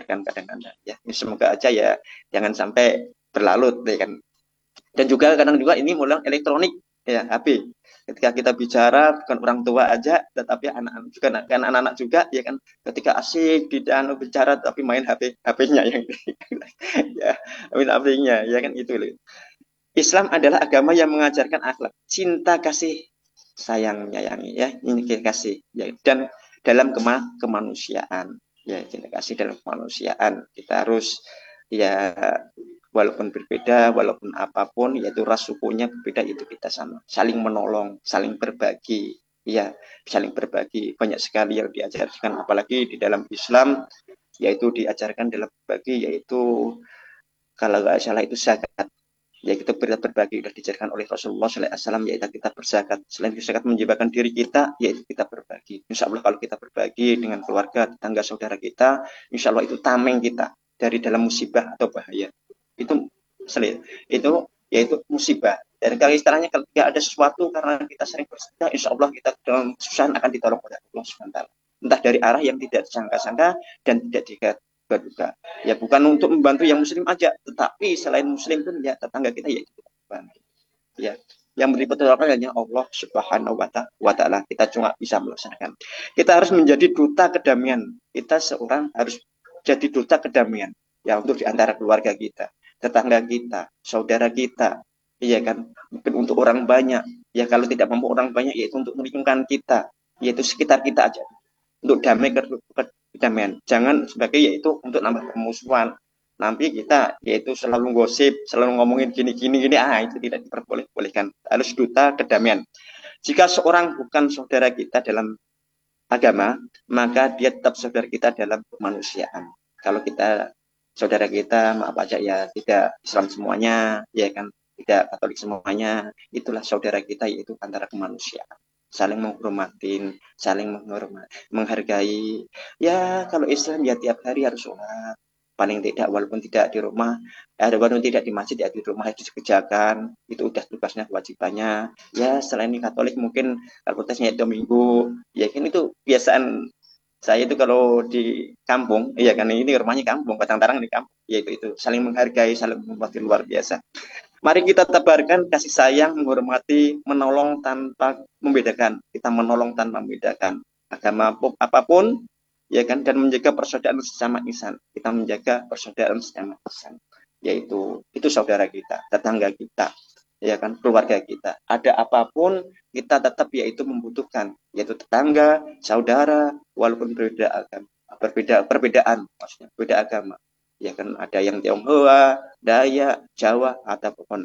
kan kadang-kadang ya. Semoga aja ya jangan sampai berlarut ya kan. Dan juga kadang juga ini mulai elektronik ya HP. Ketika kita bicara bukan orang tua aja, tetapi anak-anak juga kan anak-anak juga ya kan. Ketika asik di dalam bicara tapi main HP-nya yang ya main HP-nya ya kan itu loh. Islam adalah agama yang mengajarkan akhlak cinta kasih sayang menyayangi ya ini kasih ya dan dalam kemanusiaan ya cinta kasih dalam kemanusiaan kita harus ya walaupun berbeda, walaupun apapun, yaitu ras sukunya berbeda, itu kita sama. Saling menolong, saling berbagi. Ya, saling berbagi. Banyak sekali yang diajarkan, apalagi di dalam Islam, yaitu diajarkan dalam berbagi, yaitu kalau nggak salah itu zakat. Ya kita berbagi sudah diajarkan oleh Rasulullah SAW, yaitu kita berzakat. Selain zakat menjiwakan diri kita, yaitu kita berbagi. Insya Allah kalau kita berbagi dengan keluarga, tetangga, saudara kita, insya Allah itu tameng kita dari dalam musibah atau bahaya. Itu yaitu musibah. Dan kalau istilahnya ketika ada sesuatu karena kita sering bersedekah, insya Allah kita dalam kesusahan akan ditolong oleh Allah SWT. Entah dari arah yang tidak disangka-sangka dan tidak berduka. Ya bukan untuk membantu yang muslim aja, tetapi selain muslim pun ya tetangga kita ya kita bantu. Ya, yang beri petunjuk hanya Allah Subhanahu wa taala. Kita cuma bisa melaksanakan. Kita harus menjadi duta kedamaian. Kita seorang harus jadi duta kedamaian ya untuk di antara keluarga kita, tetangga kita, saudara kita. Iya kan? Mungkin untuk orang banyak. Ya kalau tidak mampu orang banyak yaitu untuk lingkungan kita, yaitu sekitar kita aja. Untuk damai kedamaian. Jangan sebagai yaitu untuk nambah permusuhan. Nanti kita yaitu selalu gosip, selalu ngomongin gini, itu tidak diperbolehkan. Harus duta kedamaian. Jika seorang bukan saudara kita dalam agama, maka dia tetap saudara kita dalam kemanusiaan. Kalau kita saudara kita, maaf aja ya, tidak Islam semuanya, ya kan, tidak Katolik semuanya, itulah saudara kita yaitu antara kemanusiaan. Saling menghormatin, saling menghargai. Ya kalau Islam ya tiap hari harus sholat, paling tidak walaupun tidak di rumah, walaupun tidak di masjid ya di rumah itu dikerjakan, itu udah tugasnya kewajibannya. Ya selain Katolik mungkin kalau tesnya itu minggu, ya kan itu kebiasaan saya itu kalau di kampung, iya kan ini rumahnya kampung, Batang Tarang di kampung, ya itu saling menghargai, saling menghormati luar biasa. Mari kita tebarkan kasih sayang, menghormati, menolong tanpa membedakan. Kita menolong tanpa membedakan agama apapun, ya kan, dan menjaga persaudaraan sesama insan. Kita menjaga persaudaraan sesama insan, yaitu itu saudara kita, tetangga kita, ya kan, keluarga kita. Ada apapun kita tetap yaitu membutuhkan, yaitu tetangga, saudara, walaupun perbedaan, maksudnya beda agama. Ya kan ada yang Tionghoa, Dayak, Jawa ataupun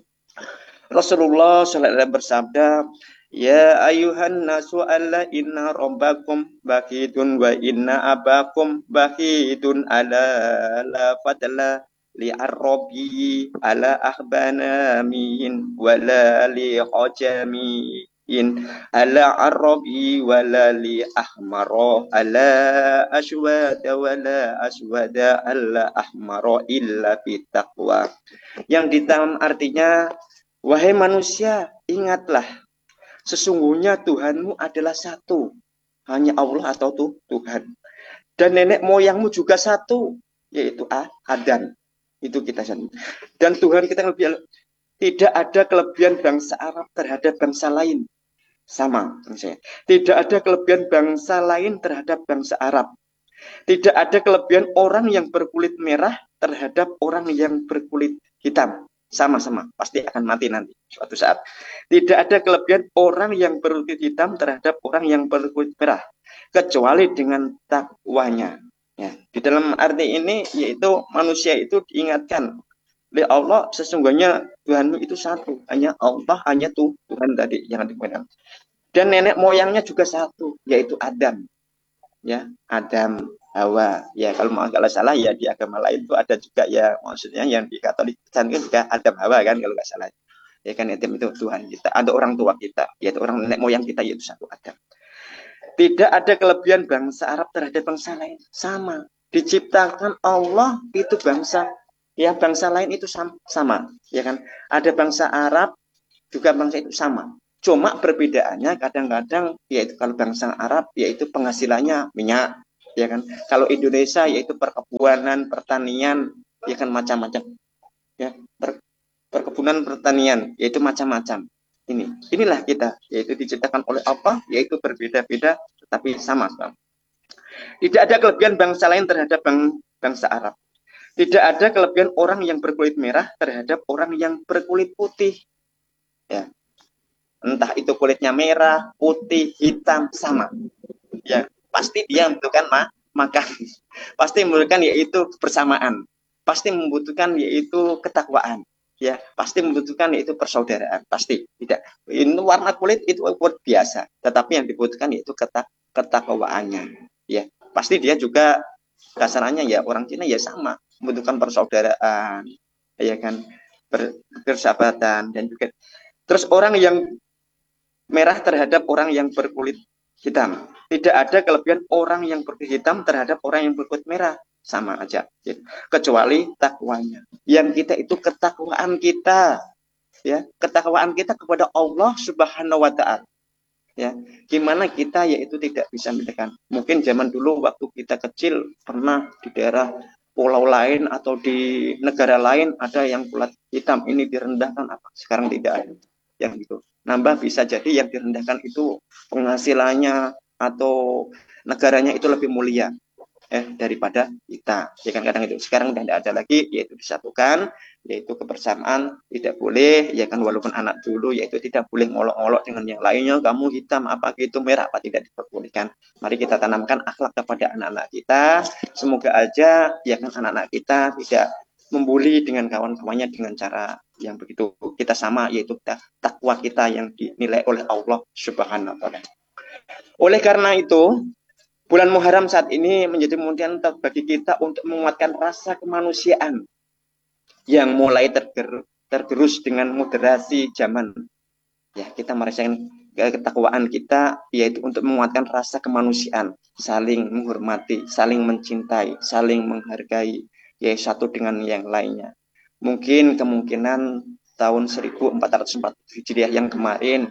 Rasulullah SAW bersabda, ya ayuhan nasu alla inna rabbakum bahidun wa inna abakum bahidun ala la fadla li arrobi ala ahbanamin wala li hajami in ala arabi wala li ahmara ala aswada wala aswada ala ahmara illa bitaqwa. Yang di dalam artinya, wahai manusia, ingatlah sesungguhnya Tuhanmu adalah satu, hanya Allah atau Tuhan, dan nenek moyangmu juga satu, yaitu Adam. Itu kita sendiri. Dan Tuhan kita lebih, tidak ada kelebihan bangsa Arab terhadap bangsa lain. Sama, tidak ada kelebihan bangsa lain terhadap bangsa Arab. Tidak ada kelebihan orang yang berkulit merah terhadap orang yang berkulit hitam. Sama-sama, pasti akan mati nanti suatu saat. Tidak ada kelebihan orang yang berkulit hitam terhadap orang yang berkulit merah, kecuali dengan takwanya. Ya, di dalam arti ini yaitu manusia itu diingatkan oleh Allah, sesungguhnya Tuhanmu itu satu, hanya Allah, hanya Tuhan tadi yang dikatakan. Dan nenek moyangnya juga satu, yaitu Adam. Ya, Adam, Hawa. Ya, kalau salah ya di agama lain itu ada juga ya, maksudnya yang di Katolik kan juga Adam Hawa kan kalau nggak salah. Ya kan Adam itu Tuhan kita, ada orang tua kita, yaitu orang nenek moyang kita yaitu satu Adam. Tidak ada kelebihan bangsa Arab terhadap bangsa lain, sama. Diciptakan Allah itu bangsa, ya bangsa lain itu sama, ya kan? Ada bangsa Arab juga bangsa itu sama. Cuma perbedaannya kadang-kadang yaitu kalau bangsa Arab yaitu penghasilannya minyak, ya kan. Kalau Indonesia yaitu perkebunan, pertanian, ya kan macam-macam, ya perkebunan, pertanian, yaitu macam-macam. Inilah kita, yaitu diciptakan oleh apa, yaitu berbeda-beda, tetapi sama. Tidak ada kelebihan bangsa lain terhadap bangsa Arab. Tidak ada kelebihan orang yang berkulit merah terhadap orang yang berkulit putih. Ya, entah itu kulitnya merah, putih, hitam, sama. Ya, pasti dia membutuhkan makan. Pasti membutuhkan yaitu persamaan. Pasti membutuhkan yaitu ketakwaan. Ya, pasti membutuhkan yaitu persaudaraan. Pasti tidak. Ini warna kulit itu kulit biasa, tetapi yang dibutuhkan yaitu ketakwaannya. Ya, pasti dia juga kasarannya ya orang Cina ya sama, membutuhkan persaudaraan, ya kan, persahabatan dan juga terus orang yang merah terhadap orang yang berkulit hitam. Tidak ada kelebihan orang yang berkulit hitam terhadap orang yang berkulit merah. Sama aja. Kecuali takwanya. Yang kita itu ketakwaan kita. Ya, ketakwaan kita kepada Allah Subhanahu wa taala. Ya, gimana kita yaitu tidak bisa mendekat. Mungkin zaman dulu waktu kita kecil pernah di daerah pulau lain atau di negara lain ada yang kulit hitam, ini direndahkan apa? Sekarang tidak ada. Yang itu nambah bisa jadi yang direndahkan itu penghasilannya atau negaranya itu lebih mulia daripada kita. Ya kan kadang itu. Sekarang udah tidak ada lagi, yaitu disatukan, yaitu kebersamaan, tidak boleh, ya kan walaupun anak dulu, yaitu tidak boleh ngolok-ngolok dengan yang lainnya, kamu hitam apa gitu, merah apa, tidak diperbolehkan. Mari kita tanamkan akhlak kepada anak-anak kita. Semoga aja ya kan anak-anak kita tidak membuli dengan kawan-kawannya dengan cara yang begitu kita sama, yaitu takwa kita yang dinilai oleh Allah Subhanahu wa taala. Oleh karena itu, bulan Muharram saat ini menjadi momentum bagi kita untuk menguatkan rasa kemanusiaan yang mulai tergerus dengan moderasi zaman. Ya, kita merasakan ketakwaan kita yaitu untuk menguatkan rasa kemanusiaan, saling menghormati, saling mencintai, saling menghargai, ya satu dengan yang lainnya. Mungkin kemungkinan tahun 1440 Hijriah yang kemarin,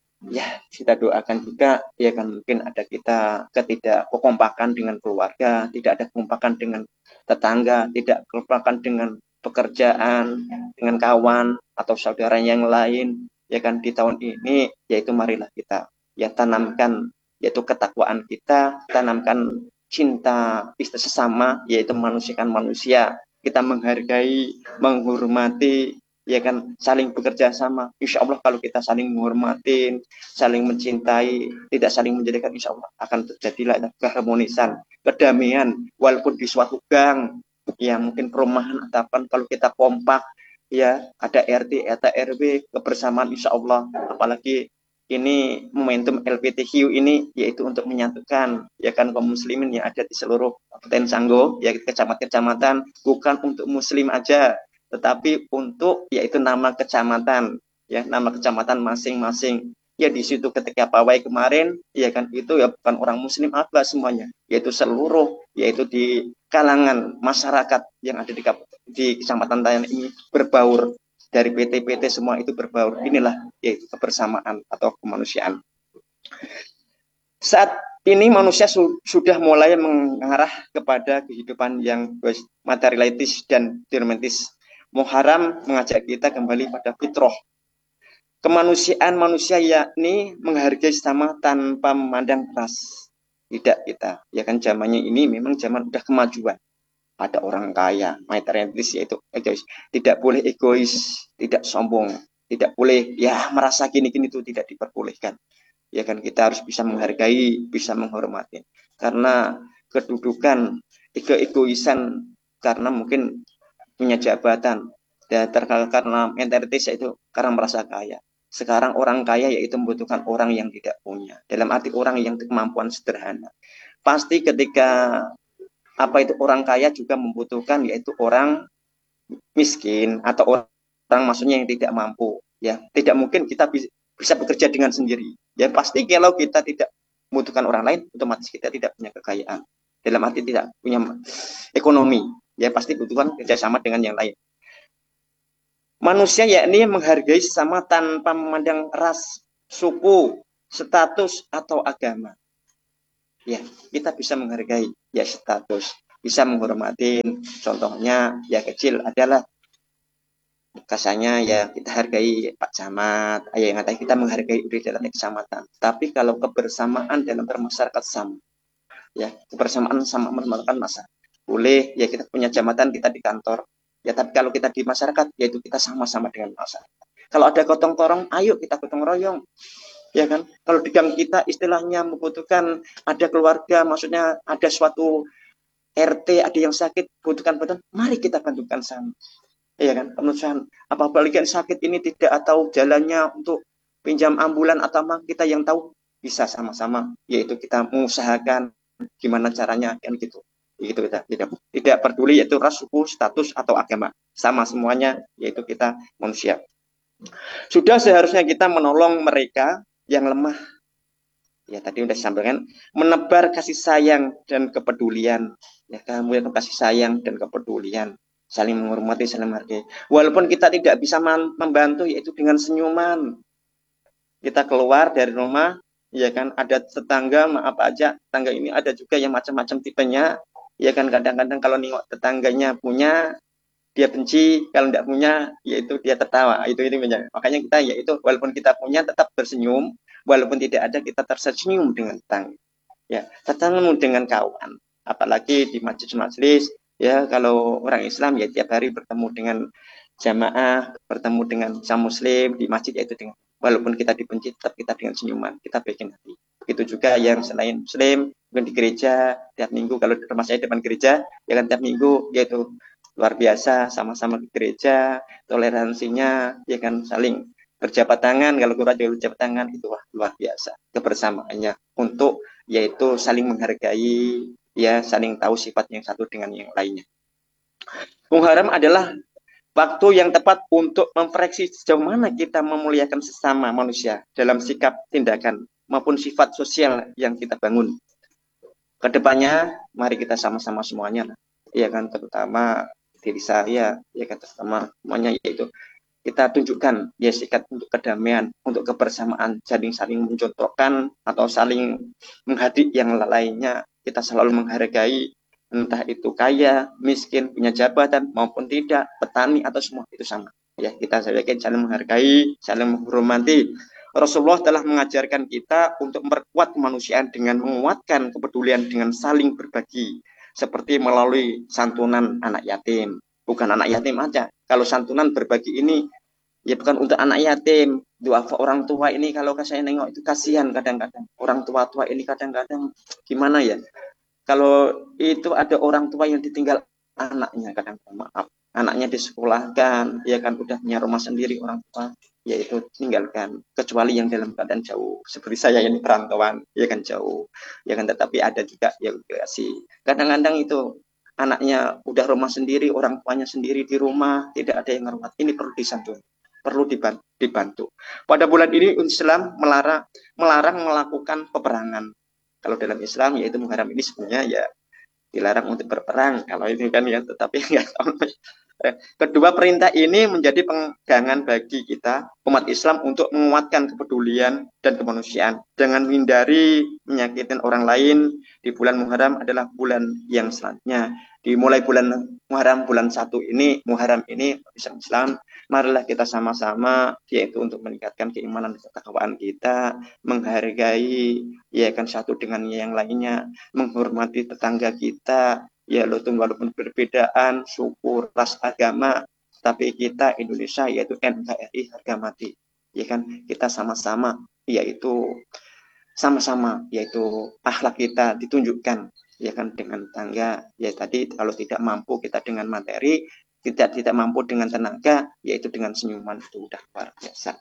ya kita doakan juga ya kan mungkin ada kita ketidakkompakan dengan keluarga, tidak ada kekompakan dengan tetangga, tidak kekompakan dengan pekerjaan, dengan kawan atau saudara yang lain, ya kan di tahun ini yaitu marilah kita ya tanamkan yaitu ketakwaan kita, tanamkan cinta sesama yaitu manusiakan manusia, kita menghargai, menghormati, ya kan saling bekerja sama. Insya Allah kalau kita saling menghormatin, saling mencintai, tidak saling menjadikan, insya Allah akan terjadilah keharmonisan, kedamaian, walaupun di suatu gang, ya mungkin perumahan atau apa, kalau kita kompak, ya ada RT, ada RW, kebersamaan insya Allah, apalagi ini momentum LPTQ ini yaitu untuk menyatukan ya kan kaum muslimin yang ada di seluruh Kabupaten Sanggo, ya kecamatan-kecamatan, bukan untuk muslim aja, tetapi untuk yaitu nama kecamatan, ya nama kecamatan masing-masing. Ya di situ ketika pawai kemarin, ya kan itu ya bukan orang muslim apa semuanya, yaitu seluruh, yaitu di kalangan masyarakat yang ada di kecamatan Tayan ini berbaur, dari PT-PT semua itu berbaur. Inilah yaitu kebersamaan atau kemanusiaan. Saat ini manusia sudah mulai mengarah kepada kehidupan yang materialistis dan deterministis. Muharram mengajak kita kembali pada fitrah. Kemanusiaan manusia yakni menghargai sesama tanpa memandang ras. Tidak kita, ya kan zamannya ini memang zaman udah kemajuan. Ada orang kaya, materialis yaitu egois. Tidak boleh egois, tidak sombong, tidak boleh ya merasa gini-gini itu tidak diperbolehkan. Ya kan kita harus bisa menghargai, bisa menghormati. Karena kedudukan egoisan karena mungkin punya jabatan dan karena mentalitas itu karena merasa kaya. Sekarang orang kaya yaitu membutuhkan orang yang tidak punya. Dalam arti orang yang kemampuan sederhana. Pasti ketika apa itu orang kaya juga membutuhkan yaitu orang miskin atau orang maksudnya yang tidak mampu, ya tidak mungkin kita bisa bekerja dengan sendiri, ya pasti kalau kita tidak membutuhkan orang lain otomatis kita tidak punya kekayaan, dalam arti tidak punya ekonomi, ya pasti butuhkan kerjasama dengan yang lain. Manusia yakni menghargai sesama tanpa memandang ras, suku, status atau agama. ya kita bisa menghargai ya status, bisa menghormati. Contohnya ya kecil adalah kasarnya ya kita hargai Pak Camat, ya yang ada kita menghargai di dalam kecamatan. Tapi kalau kebersamaan dalam bermasyarakat sama, ya kebersamaan sama merupakan masa. Boleh ya kita punya jabatan kita di kantor, ya tapi kalau kita di masyarakat yaitu kita sama-sama dengan masyarakat. Kalau ada gotong torong, ayo kita gotong royong, ya kan? Kalau di gang kita istilahnya membutuhkan ada keluarga, maksudnya ada suatu RT ada yang sakit butuhkan bantuan, mari kita bantukan sama. Iya kan, penulisan apalagi yang sakit ini tidak atau jalannya untuk pinjam ambulan atau apa kita yang tahu bisa sama-sama, yaitu kita mengusahakan gimana caranya kan gitu. Itu kita tidak peduli yaitu ras, suku, status atau agama, sama semuanya yaitu kita manusia. Sudah seharusnya kita menolong mereka yang lemah. Ya tadi sudah disampaikan, menebar kasih sayang dan kepedulian. Ya kamu yang kasih sayang dan kepedulian, saling menghormati, saling menghargai. Walaupun kita tidak bisa membantu, yaitu dengan senyuman. Kita keluar dari rumah, ya kan ada tetangga, maaf aja, tetangga ini ada juga yang macam-macam tipenya. Ya kan kadang-kadang kalau nengok tetangganya punya, dia benci, kalau tidak punya, yaitu dia tertawa. Itu makanya kita yaitu walaupun kita punya tetap bersenyum, walaupun tidak ada kita tersenyum dengan tetangga. Ya, ketemu dengan kawan, apalagi di majelis-majelis, ya kalau orang Islam ya tiap hari bertemu dengan jamaah, bertemu dengan sama muslim di masjid, yaitu dengan walaupun kita dibenci tetap kita dengan senyuman, kita bikin hati. Begitu juga yang selain muslim, mungkin di gereja tiap minggu, kalau di rumah saya depan gereja, ya kan tiap minggu yaitu luar biasa sama-sama ke gereja, toleransinya ya kan saling berjabat tangan, kalau kurang berjabat tangan itu wah, luar biasa kebersamaannya untuk yaitu saling menghargai, ya saling tahu sifat yang satu dengan yang lainnya. Muharram adalah waktu yang tepat untuk mempereksi sejauh mana kita memuliakan sesama manusia dalam sikap, tindakan maupun sifat sosial yang kita bangun. Kedepannya mari kita sama-sama semuanya, ya kan, terutama diri saya, ya kan, terutama semuanya yaitu kita tunjukkan ya sikap untuk kedamaian, untuk kebersamaan, saling mencontohkan atau saling menghadik yang lainnya. Kita selalu menghargai, entah itu kaya, miskin, punya jabatan maupun tidak, petani atau semua itu sama. Ya, kita saling menghargai, saling menghormati. Rasulullah telah mengajarkan kita untuk memperkuat kemanusiaan dengan menguatkan kepedulian dengan saling berbagi, seperti melalui santunan anak yatim. Bukan anak yatim aja. Kalau santunan berbagi ini ya bukan untuk anak yatim, duafa orang tua ini kalau saya nengok itu kasihan kadang-kadang. Orang tua-tua ini kadang-kadang gimana ya? Kalau itu ada orang tua yang ditinggal anaknya kadang-kadang, maaf, anaknya disekolahkan, ya kan udah punya rumah sendiri orang tua, yaitu tinggalkan. Kecuali yang dalam keadaan jauh, seperti saya ini perantauan, ya kan jauh, ya kan tetapi ada juga yang kasih. Kadang-kadang itu anaknya udah rumah sendiri, orang tuanya sendiri di rumah, tidak ada yang merawat. Ini perlu disantuni, perlu dibantu. Pada bulan ini Islam melarang melakukan peperangan. Kalau dalam Islam yaitu Muharram ini sebenarnya ya dilarang untuk berperang. Kalau ini kan ya tetapi enggak tahu. Kedua perintah ini menjadi pegangan bagi kita umat Islam untuk menguatkan kepedulian dan kemanusiaan. Jangan menghindari menyakitin orang lain. Di bulan Muharram adalah bulan yang selanjutnya. Dimulai bulan Muharram bulan 1 ini, Muharram ini Islam, marilah kita sama-sama yaitu untuk meningkatkan keimanan dan ketakwaan kita, menghargai ya kan satu dengan yang lainnya, menghormati tetangga kita, ya walaupun perbedaan suku, ras, agama, tapi kita Indonesia yaitu NKRI harga mati, ya kan kita sama-sama yaitu sama-sama yaitu akhlak kita ditunjukkan, ya kan dengan tangga, ya tadi kalau tidak mampu kita dengan materi, tidak mampu dengan tenaga, yaitu dengan senyuman, itu udah luar biasa.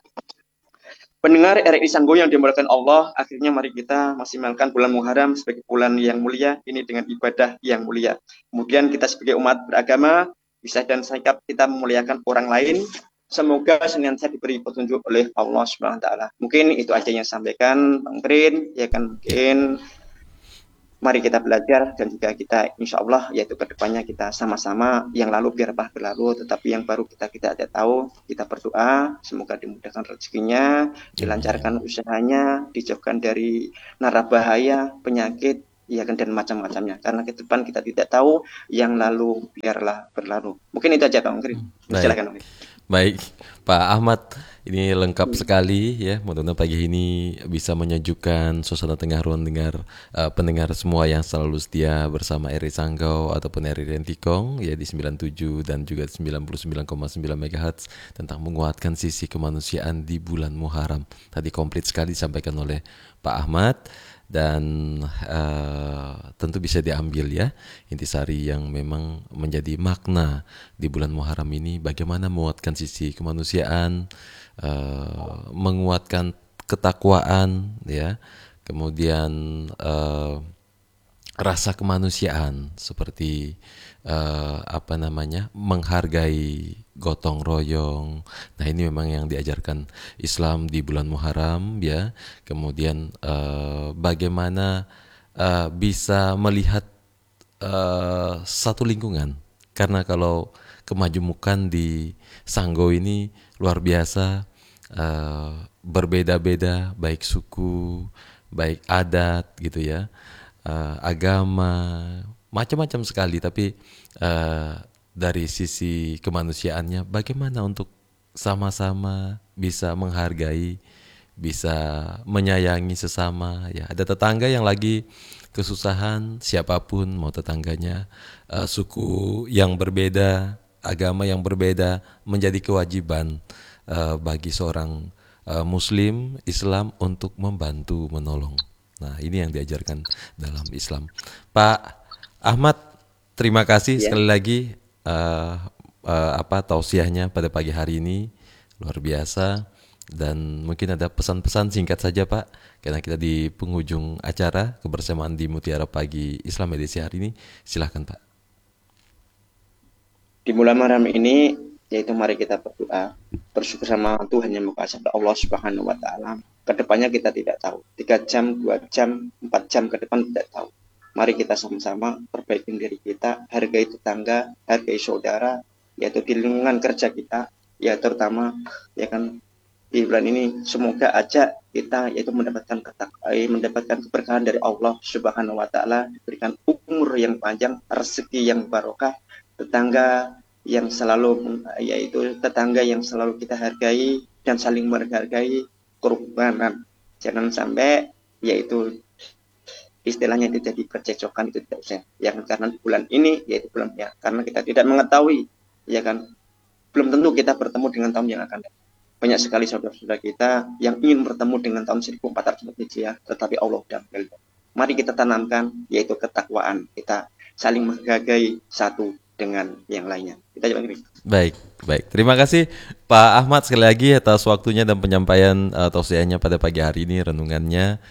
Pendengar RRI Sanggo yang dimuliakan Allah, akhirnya mari kita maksimalkan bulan Muharram sebagai bulan yang mulia ini dengan ibadah yang mulia. Kemudian kita sebagai umat beragama bisa dan sikap kita memuliakan orang lain. Semoga senantiasa diberi petunjuk oleh Allah Subhanahu wa taala. Mungkin itu aja yang sampaikan Bang Prin, ya kan mungkin mari kita belajar dan juga kita insya Allah yaitu kedepannya kita sama-sama yang lalu biar berlalu, tetapi yang baru kita ada tahu, kita berdoa semoga dimudahkan rezekinya, dilancarkan usahanya, dijauhkan dari nara bahaya, penyakit, ya kan, dan macam-macamnya. Karena ke depan kita tidak tahu, yang lalu biarlah berlalu. Mungkin itu aja Pak Mungkin. Baik. Silakan Mungkin. Baik, Pak Ahmad, ini lengkap sekali ya. Mudah-mudahan pagi ini bisa menyejukkan suasana tengah ruang pendengar semua yang selalu setia bersama RRI Sanggau ataupun RRI Rentikong ya di 97 dan juga 99,9 MHz tentang menguatkan sisi kemanusiaan di bulan Muharram. Tadi komplit sekali disampaikan oleh Pak Ahmad dan tentu bisa diambil ya intisari yang memang menjadi makna di bulan Muharram ini, bagaimana menguatkan sisi kemanusiaan, menguatkan ketakwaan ya, kemudian rasa kemanusiaan seperti menghargai gotong royong. Nah, ini memang yang diajarkan Islam di bulan Muharram ya. Kemudian bagaimana bisa melihat satu lingkungan, karena kalau kemajemukan di Sanggau ini luar biasa, berbeda-beda baik suku, baik adat gitu ya, agama, macam-macam sekali. Tapi dari sisi kemanusiaannya, bagaimana untuk sama-sama bisa menghargai, bisa menyayangi sesama ya. Ada tetangga yang lagi kesusahan, siapapun mau tetangganya, suku yang berbeda, agama yang berbeda, menjadi kewajiban bagi seorang Muslim Islam untuk membantu, menolong. Nah, ini yang diajarkan dalam Islam. Pak Ahmad, terima kasih Ya. sekali lagi tausiahnya pada pagi hari ini, luar biasa. Dan mungkin ada pesan-pesan singkat saja Pak, karena kita di penghujung acara kebersamaan di Mutiara Pagi Islam edisi hari ini. Silahkan Pak. Di bulan Muharram ini, yaitu mari kita berdoa, bersyukur sama Tuhan Yang Maha Esa, Allah Subhanahu wa Ta'ala. Kedepannya kita tidak tahu, 3 jam, 2 jam, 4 jam ke depan tidak tahu. Mari kita sama-sama perbaiki diri kita, hargai tetangga, hargai saudara, yaitu di lingkungan kerja kita, ya terutama ya kan, di bulan ini semoga aja kita yaitu mendapatkan keberkahan dari Allah Subhanahu wa Ta'ala, diberikan umur yang panjang, rezeki yang barokah, tetangga yang selalu kita hargai dan saling menghargai, korbanan. Jangan sampai yaitu istilahnya itu jadi percekcokan, itu tidak usah. Ya kan, karena bulan ini yaitu bulan ya, karena kita tidak mengetahui ya kan, belum tentu kita bertemu dengan tahun yang akan datang. Banyak sekali saudara-saudara kita yang ingin bertemu dengan tahun 1400 Hijriah, tetapi Allah sudah mengambil. Mari kita tanamkan yaitu ketakwaan, kita saling menghargai satu dengan yang lainnya. Kita coba ini. Baik. Terima kasih Pak Ahmad sekali lagi atas waktunya dan penyampaian tausiahnya pada pagi hari ini, renungannya.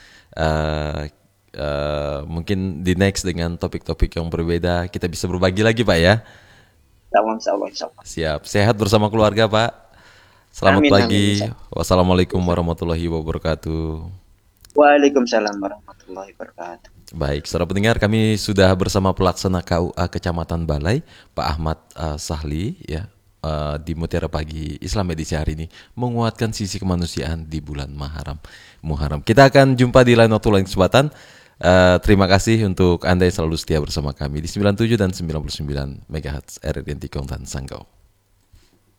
Mungkin di next dengan topik-topik yang berbeda kita bisa berbagi lagi Pak ya. Insya Allah. Siap. Sehat bersama keluarga Pak. Selamat Amin, pagi. amin. Wassalamualaikum warahmatullahi wabarakatuh. Waalaikumsalam warahmatullahi wabarakatuh. Baik, saudara pendengar, kami sudah bersama pelaksana KUA Kecamatan Balai, Pak Ahmad Sahli, ya, di Mutiara Pagi Islam edisi hari ini, menguatkan sisi kemanusiaan di bulan Muharram. Kita akan jumpa di lain waktu, lain kesempatan. Terima kasih untuk Anda yang selalu setia bersama kami di 97 dan 99 MHz RRI Rentikong dan Sanggau.